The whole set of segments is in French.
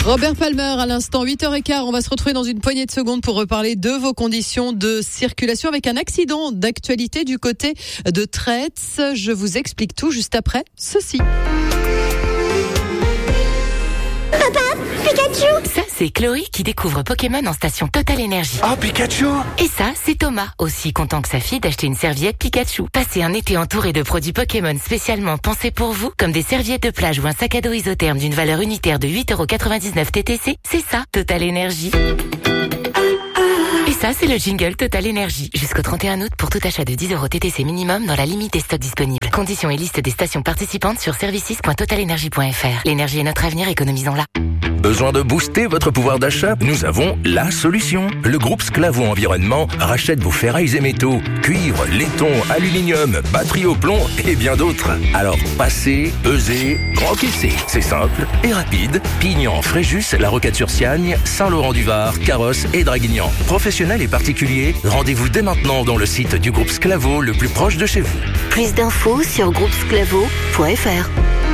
Robert Palmer à l'instant, 8h15. On va se retrouver dans une poignée de secondes pour reparler de vos conditions de circulation avec un accident d'actualité du côté de Traits. Je vous explique tout juste après ceci. Papa, Pikachu! Ça, c'est Chloé qui découvre Pokémon en station Total Energy. Oh, Pikachu! Et ça, c'est Thomas, aussi content que sa fille d'acheter une serviette Pikachu. Passez un été entouré de produits Pokémon spécialement pensés pour vous, comme des serviettes de plage ou un sac à dos isotherme d'une valeur unitaire de 8,99€ TTC. C'est ça, Total Energy. Et ça, c'est le jingle Total Energy. Jusqu'au 31 août pour tout achat de 10€ TTC minimum dans la limite des stocks disponibles. Conditions et liste des stations participantes sur services.totalenergy.fr. L'énergie est notre avenir, économisons-la. Besoin de booster votre pouvoir d'achat? Nous avons la solution. Le groupe Sclavo Environnement rachète vos ferrailles et métaux, cuivre, laiton, aluminium, batterie au plomb et bien d'autres. Alors passez, pesez, encaissez. C'est simple et rapide. Pignan, Fréjus, La Roquette-sur-Siagne, Saint-Laurent-du-Var, Carrosse et Draguignan. Professionnels et particuliers, rendez-vous dès maintenant dans le site du groupe Sclavo le plus proche de chez vous. Plus d'infos sur groupesclavo.fr.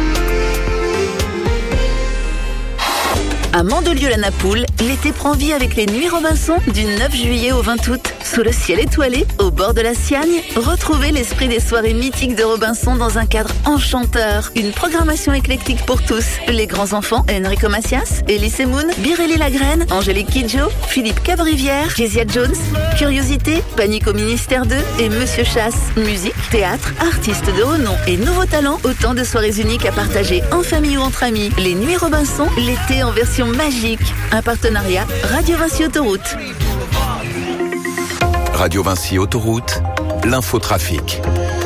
À Mandelieu-la-Napoule, l'été prend vie avec les Nuits Robinson du 9 juillet au 20 août. Sous le ciel étoilé, au bord de la Siagne, retrouvez l'esprit des soirées mythiques de Robinson dans un cadre enchanteur. Une programmation éclectique pour tous. Les grands enfants, Enrico Macias, Elise Moon, Birelli Lagraine, Angélique Kidjo, Philippe Cabrivière, Kezia Jones, Curiosité, Panique au Ministère 2 et Monsieur Chasse. Musique, théâtre, artistes de haut nom et nouveaux talents, autant de soirées uniques à partager en famille ou entre amis. Les Nuits Robinson, l'été en version magique. Un partenariat Radio Vinci Autoroute. Radio Vinci Autoroute, l'infotrafic.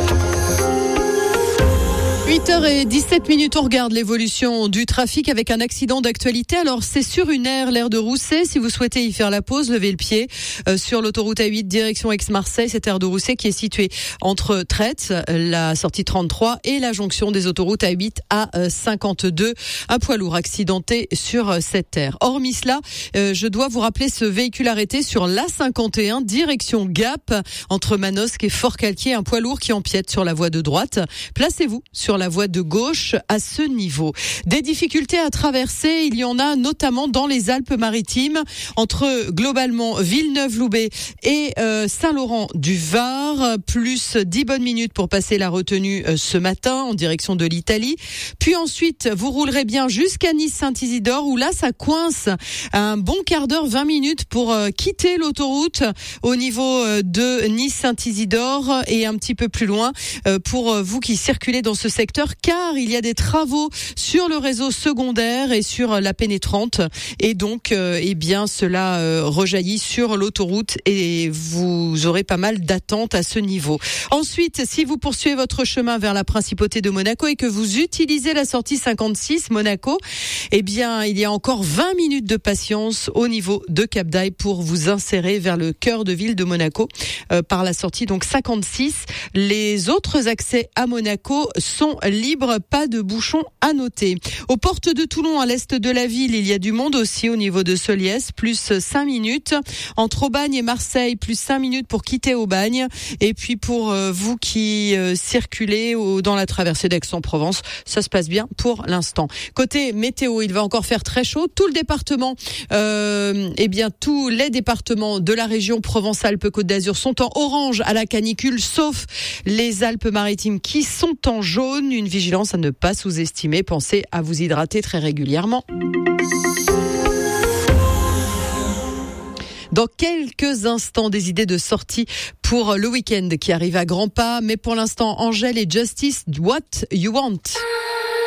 8h17, on regarde l'évolution du trafic avec un accident d'actualité. Alors c'est sur une l'aire de Rousset. Si vous souhaitez y faire la pause, levez le pied sur l'autoroute A8 direction Aix-Marseille. Cette aire de Rousset qui est située entre Traits, la sortie 33 et la jonction des autoroutes A8 à 52. Un poids lourd accidenté sur cette aire. Hormis cela, je dois vous rappeler ce véhicule arrêté sur l'A51 direction Gap entre Manosque et Fort-Calquier. Un poids lourd qui empiète sur la voie de droite. Placez-vous sur la voie de gauche à ce niveau. Des difficultés à traverser, il y en a notamment dans les Alpes-Maritimes, entre globalement Villeneuve-Loubet et Saint-Laurent-du-Var, plus 10 bonnes minutes pour passer la retenue ce matin en direction de l'Italie. Puis ensuite, vous roulerez bien jusqu'à Nice-Saint-Isidore, où là, ça coince un bon quart d'heure, 20 minutes pour quitter l'autoroute au niveau de Nice-Saint-Isidore et un petit peu plus loin pour vous qui circulez dans ce secteur, car il y a des travaux sur le réseau secondaire et sur la pénétrante et donc eh bien cela rejaillit sur l'autoroute et vous aurez pas mal d'attentes à ce niveau. Ensuite, si vous poursuivez votre chemin vers la principauté de Monaco et que vous utilisez la sortie 56 Monaco, eh bien il y a encore 20 minutes de patience au niveau de Cap d'Aille pour vous insérer vers le cœur de ville de Monaco par la sortie donc 56. Les autres accès à Monaco sont libres, pas de bouchons à noter. Aux portes de Toulon, à l'est de la ville, il y a du monde aussi au niveau de Soliès, plus 5 minutes. Entre Aubagne et Marseille, plus 5 minutes pour quitter Aubagne. Et puis pour vous qui circulez dans la traversée d'Aix-en-Provence, ça se passe bien pour l'instant. Côté météo, il va encore faire très chaud. Tout le département, tous les départements de la région Provence-Alpes-Côte d'Azur sont en orange à la canicule, sauf les Alpes-Maritimes qui sont en jaune. Une vigilance à ne pas sous-estimer. Pensez à vous hydrater très régulièrement. Dans quelques instants, des idées de sortie pour le week-end qui arrive à grands pas. Mais pour l'instant, Angèle et Justice, What You Want.